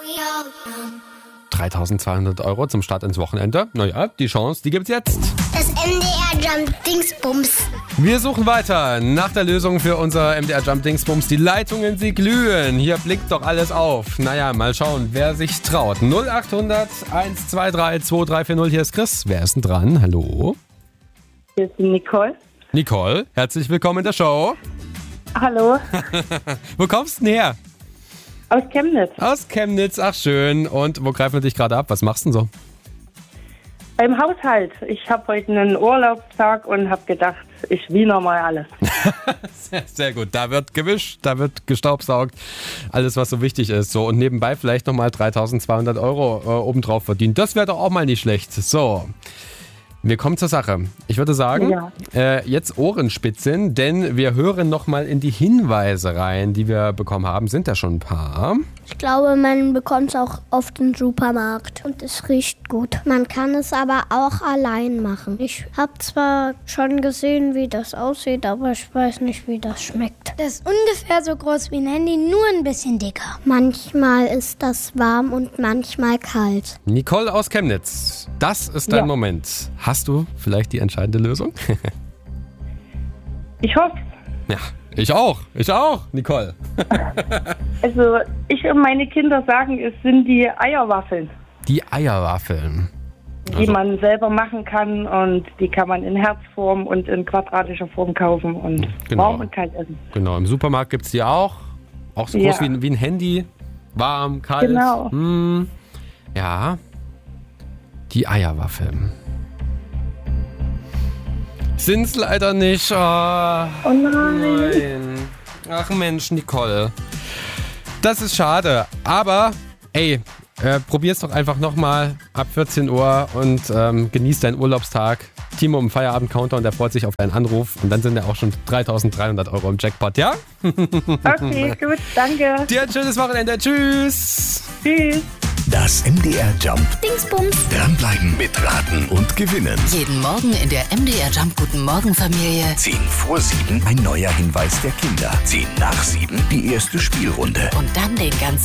3.200 € zum Start ins Wochenende. Naja, die Chance, die gibt's jetzt. Das MDR Jump Dingsbums. Wir suchen weiter nach der Lösung für unser MDR Jump Dingsbums. Die Leitungen, sie glühen. Hier blickt doch alles auf. Naja, mal schauen, wer sich traut. 0800 123 2340. Hier ist Chris. Wer ist denn dran? Hallo? Hier ist die Nicole. Nicole, herzlich willkommen in der Show. Hallo, Wo kommst du denn her? aus Chemnitz. Aus Chemnitz, ach schön. Und wo greifen wir dich gerade ab? Was machst du denn so? Beim Haushalt. Ich habe heute einen Urlaubstag und habe gedacht, ich wiener mal alles. Sehr, sehr gut. Da wird gewischt, da wird gestaubsaugt. Alles, was so wichtig ist. So, und nebenbei vielleicht nochmal 3.200 € obendrauf verdienen. Das wäre doch auch mal nicht schlecht. So. Wir kommen zur Sache. Ich würde sagen, jetzt Ohrenspitzen, denn wir hören nochmal in die Hinweise rein, die wir bekommen haben. Sind da schon ein paar? Ich glaube, man bekommt es auch oft im Supermarkt und es riecht gut. Man kann es aber auch allein machen. Ich habe zwar schon gesehen, wie das aussieht, aber ich weiß nicht, wie das schmeckt. Das ist ungefähr so groß wie ein Handy, nur ein bisschen dicker. Manchmal ist das warm und manchmal kalt. Nicole aus Chemnitz, das ist dein Moment. Hast du vielleicht die entscheidende Lösung? Ich hoffe. Ja, ich auch, Nicole. Also ich und meine Kinder sagen, es sind die Eierwaffeln, Die Eierwaffeln. die man selber machen kann und die kann man in Herzform und in quadratischer Form kaufen und warm und kalt essen. Genau, im Supermarkt gibt es die auch. Auch so groß wie ein Handy. Warm, kalt. Genau. Ja, die Eierwaffeln. Sind's leider nicht. Oh nein. Ach Mensch, Nicole. Das ist schade. Aber, ey, probier's doch einfach nochmal ab 14 Uhr und genieß deinen Urlaubstag. Timo im Feierabend-Countdown, der freut sich auf deinen Anruf. Und dann sind ja auch schon 3.300 € im Jackpot, ja? Okay, gut, danke. Dir ein schönes Wochenende. Tschüss. Tschüss. Das MDR Jump. Dingsbums. Dranbleiben, mitraten und gewinnen. Jeden Morgen in der MDR Jump Guten Morgen Familie. 10 vor 7 ein neuer Hinweis der Kinder. 10 nach 7 die erste Spielrunde. Und dann den ganzen